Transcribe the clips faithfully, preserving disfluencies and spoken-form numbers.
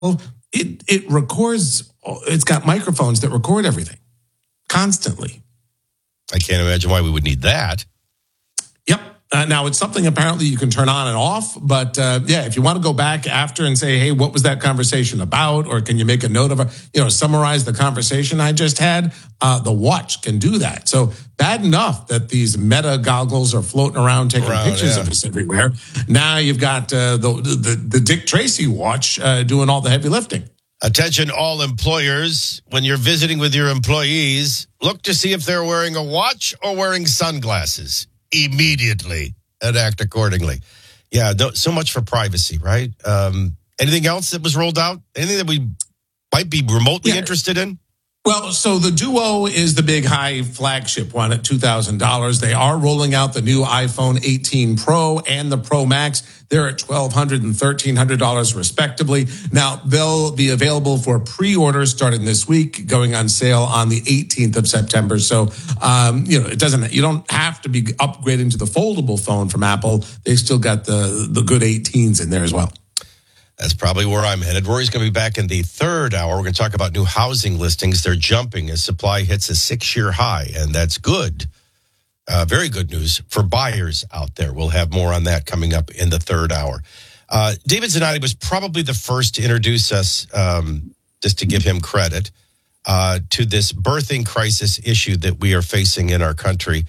it it records. It's got microphones that record everything constantly. I can't imagine why we would need that. Yep. Uh, now, it's something apparently you can turn on and off. But uh, yeah, if you want to go back after and say, hey, what was that conversation about? Or can you make a note of it, you know, summarize the conversation I just had? Uh, the watch can do that. So bad enough that these Meta goggles are floating around taking Around, pictures yeah. of us everywhere. Now you've got uh, the, the, the Dick Tracy watch uh, doing all the heavy lifting. Attention all employers, when you're visiting with your employees, look to see if they're wearing a watch or wearing sunglasses immediately and act accordingly. Yeah, no, so much for privacy, right? Um, anything else that was rolled out? Anything that we might be remotely Yeah. interested in? Well, so the Duo is the big high flagship one at two thousand dollars. They are rolling out the new iPhone eighteen Pro and the Pro Max. They're at twelve hundred dollars and thirteen hundred dollars respectively. Now, they'll be available for pre-order starting this week, going on sale on the eighteenth of September. So, um, you know, it doesn't, you don't have to be upgrading to the foldable phone from Apple. They still got the, the good eighteens in there as well. That's probably where I'm headed. Rory's going to be back in the third hour. We're going to talk about new housing listings. They're jumping as supply hits a six-year high, and that's good. Uh, very good news for buyers out there. We'll have more on that coming up in the third hour. Uh, David Zanotti was probably the first to introduce us, um, just to give him credit, uh, to this birthing crisis issue that we are facing in our country.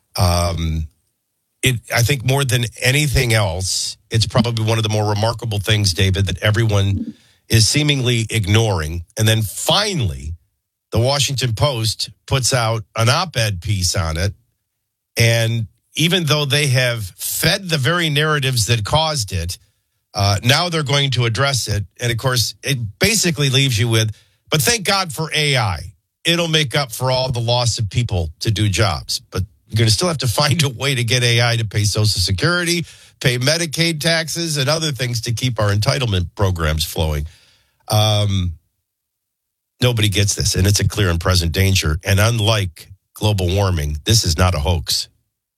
Um It, I think more than anything else, it's probably one of the more remarkable things, David, that everyone is seemingly ignoring. And then finally, the Washington Post puts out an op-ed piece on it. And even though they have fed the very narratives that caused it, uh, now they're going to address it. And of course, it basically leaves you with, but thank God for A I. It'll make up for all the loss of people to do jobs. But you're going to still have to find a way to get A I to pay Social Security, pay Medicaid taxes, and other things to keep our entitlement programs flowing. Um, nobody gets this, and it's a clear and present danger. And unlike global warming, this is not a hoax.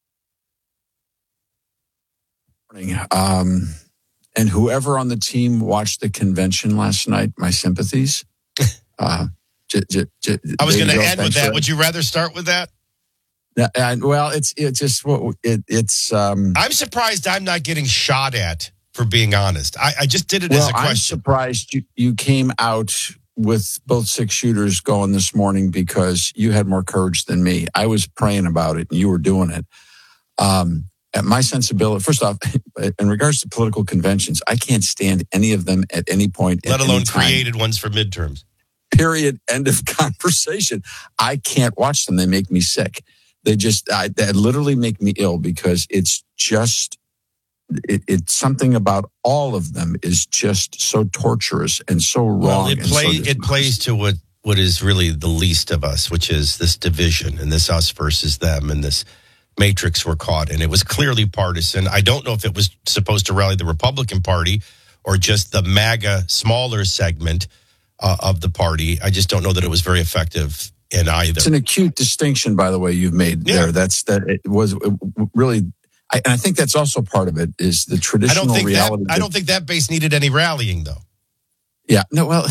Um, and whoever on the team watched the convention last night, my sympathies. Uh, j- j- j- I was going to go. end with Thanks that. for- Would you rather start with that? Yeah, and, well, it's it's just what it, it's. Um, I'm surprised I'm not getting shot at, for being honest. I, I just did it well, as a I'm question. surprised you, you came out with both six shooters going this morning because you had more courage than me. I was praying about it, and you were doing it. Um, at my sensibility, first off, in regards to political conventions, I can't stand any of them at any point. Let at alone any time. created ones for midterms. Period. End of conversation. I can't watch them. They make me sick. They just, I, they literally make me ill because it's just, it, it's something about all of them is just so torturous and so wrong. Well, it, and so play, it dishonest. plays to what, what is really the least of us, which is this division and this us versus them and this matrix we're caught in. It was clearly partisan. I don't know if it was supposed to rally the Republican Party or just the MAGA smaller segment uh, of the party. I just don't know that it was very effective in either. It's an acute distinction, by the way, you've made Yeah. there. That's that it was it really, I, and I think that's also part of it is the I traditional don't think reality. that, I don't think that base needed any rallying, though. Yeah, no, well,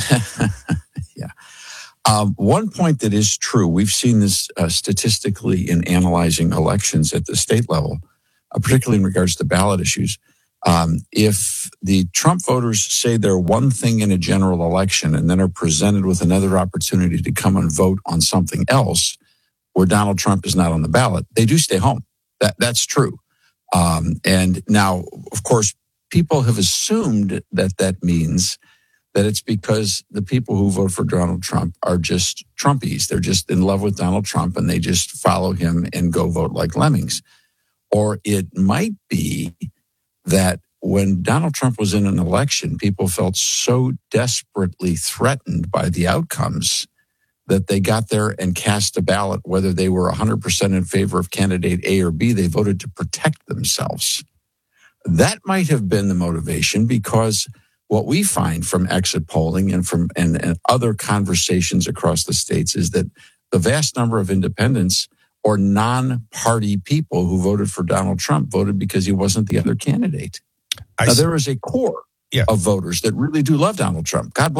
yeah. Um, one point that is true, we've seen this uh, statistically in analyzing elections at the state level, uh, particularly in regards to ballot issues. Um, if the Trump voters say they're one thing in a general election and then are presented with another opportunity to come and vote on something else where Donald Trump is not on the ballot, they do stay home. That That's true. Um, and now, of course, people have assumed that that means that it's because the people who vote for Donald Trump are just Trumpies. They're just in love with Donald Trump and they just follow him and go vote like lemmings. Or it might be that when Donald Trump was in an election, people felt so desperately threatened by the outcomes that they got there and cast a ballot, whether they were one hundred percent in favor of candidate A or B, they voted to protect themselves. That might have been the motivation because what we find from exit polling and from and, and other conversations across the states is that the vast number of independents or non-party people who voted for Donald Trump voted because he wasn't the other candidate. I now, see. there is a core. Yeah. of voters that really do love Donald Trump. God bless.